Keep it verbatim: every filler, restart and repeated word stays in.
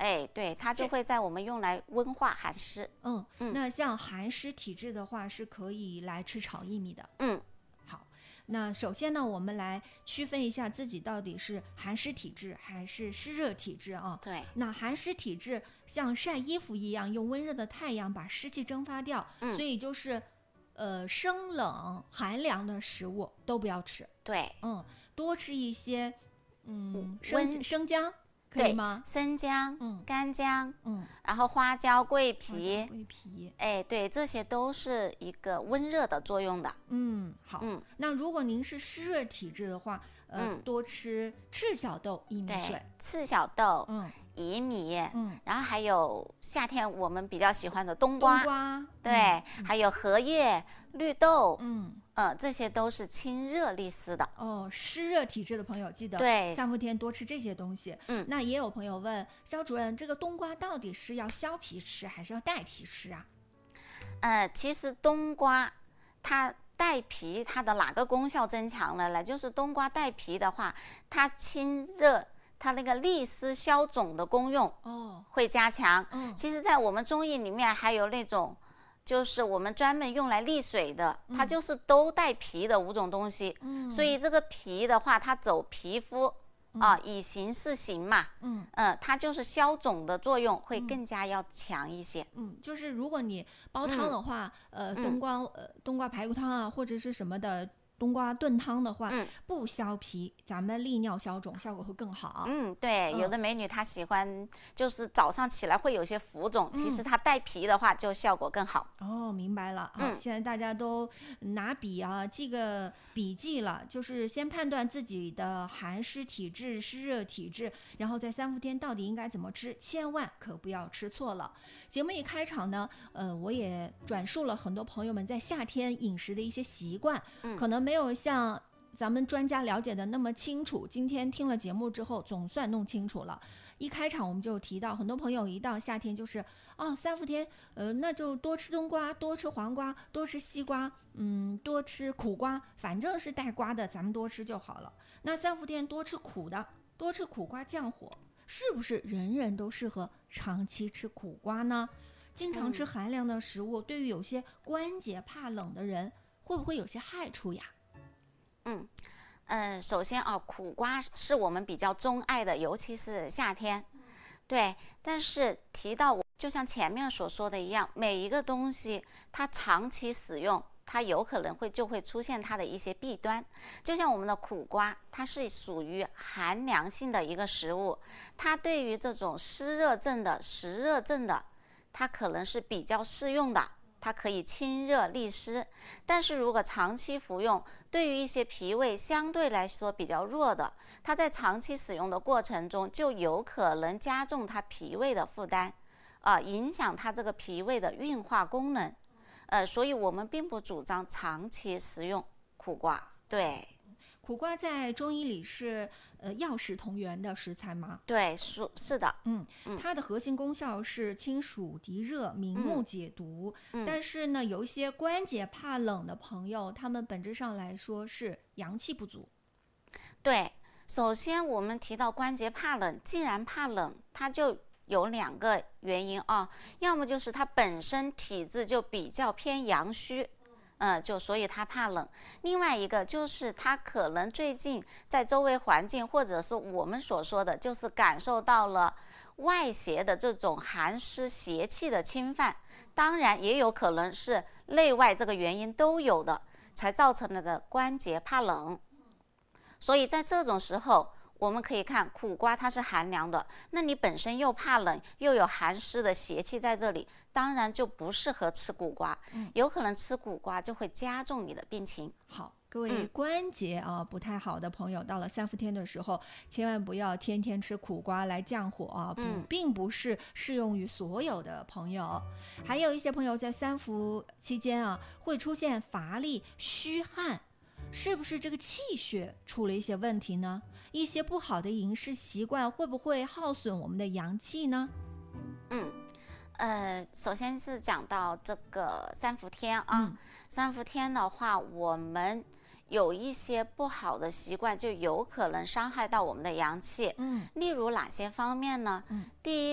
哎，对，它就会在我们用来温化寒湿。 嗯嗯，那像寒湿体质的话，是可以来吃炒薏米的。 嗯， 好，那首先呢，我们来区分一下自己到底是寒湿体质还是湿热体质啊？ 对， 那寒湿体质像晒衣服一样，用温热的太阳把湿气蒸发掉， 嗯、 所以就是呃生冷寒凉的食物都不要吃。 对， 嗯，多吃一些嗯温生生姜。可以吗？ 生姜、 嗯， 干姜， 嗯， 然后花椒、桂皮， 桂皮， 哎，对，这些都是一个温热的作用的。 嗯，好， 嗯， 那如果您是湿热体质的话，呃， 嗯、 多吃赤小豆薏米水， 赤小豆， 嗯， 薏米， 嗯， 然后还有夏天我们比较喜欢的冬瓜， 冬瓜， 对， 嗯、 还有荷叶、绿豆， 嗯。 呃，这些都是清热利湿的哦。湿热体质的朋友记得对三伏天多吃这些东西。 嗯， 那也有朋友问肖主任，这个冬瓜到底是要削皮吃还是要带皮吃啊？ 呃，其实冬瓜它带皮，它的哪个功效增强了呢？就是冬瓜带皮的话，它清热。它那个利湿消肿的功用哦会加强。 嗯， 其实，在我们中医里面还有那种。就是我们专门用来利水的， 嗯、 它就是都带皮的五种东西。 嗯， 所以这个皮的话，它走皮肤、 嗯、 啊，以形释形嘛。 嗯， 呃，它就是消肿的作用会更加要强一些。 嗯，就是如果你煲汤的话， 嗯、 呃，冬瓜呃冬瓜排骨汤啊，或者是什么的。冬瓜炖汤的话， 嗯， 不削皮，咱们利尿消肿，效果会更好。 嗯，对， 嗯、 有的美女她喜欢，就是早上起来会有些浮肿， 嗯、 其实它带皮的话就效果更好。 哦，明白了。 嗯， 现在大家都拿笔啊记个笔记了，就是先判断自己的寒湿体质、湿热体质，然后在三伏天到底应该怎么吃，千万可不要吃错了。节目一开场呢，呃，我也转述了很多朋友们在夏天饮食的一些习惯， 嗯、 可能没有像咱们专家了解的那么清楚。今天听了节目之后，总算弄清楚了。一开场我们就提到，很多朋友一到夏天就是哦，三伏天，呃，那就多吃冬瓜，多吃黄瓜，多吃西瓜，嗯，多吃苦瓜，反正是带瓜的，咱们多吃就好了。那三伏天多吃苦的，多吃苦瓜降火，是不是人人都适合长期吃苦瓜呢？经常吃寒凉的食物，嗯、对于有些关节怕冷的人，会不会有些害处呀？ 嗯。呃，首先啊，苦瓜是我们比较钟爱的，尤其是夏天。对，但是提到我，就像前面所说的一样，每一个东西它长期使用，它有可能会就会出现它的一些弊端。就像我们的苦瓜，它是属于寒凉性的一个食物，它对于这种湿热症的、实热症的，它可能是比较适用的。它可以清热利湿，但是如果长期服用，对于一些脾胃相对来说比较弱的，它在长期使用的过程中，就有可能加重它脾胃的负担，啊、呃，影响它这个脾胃的运化功能，呃，所以我们并不主张长期食用苦瓜。对。 苦瓜在中医里是呃药食同源的食材吗？ 对，是是的。 嗯，它的核心功效是清暑涤热、明目解毒。 嗯、 但是呢，有一些关节怕冷的朋友，他们本质上来说是阳气不足。 对，首先我们提到关节怕冷，既然怕冷，它就有两个原因啊，要么就是它本身体质就比较偏阳虚。嗯，就所以他怕冷。另外一个就是他可能最近在周围环境，或者是我们所说的，就是感受到了外邪的这种寒湿邪气的侵犯。当然，也有可能是内外这个原因都有的，才造成了的关节怕冷。所以在这种时候，我们可以看苦瓜它是寒凉的，那你本身又怕冷，又有寒湿的邪气在这里，当然就不适合吃苦瓜。嗯、有可能吃苦瓜就会加重你的病情。 好，各位关节啊、嗯、不太好的朋友，到了三伏天的时候，千万不要天天吃苦瓜来降火啊，不、嗯，并不是适用于所有的朋友。还有一些朋友在三伏期间啊，会出现乏力、虚汗。是不是这个气血出了一些问题呢？一些不好的饮食习惯会不会耗损我们的阳气呢？ 嗯，呃，首先是讲到这个三伏天啊， 嗯、 三伏天的话，我们有一些不好的习惯，就有可能伤害到我们的阳气。 嗯， 例如哪些方面呢？ 嗯， 第一。